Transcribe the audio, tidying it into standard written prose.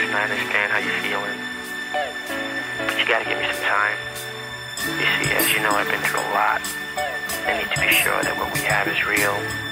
situation. I understand how you're feeling. But you gotta give me some time. You see, as you know, I've been through a lot. I need to be sure that what we have is real.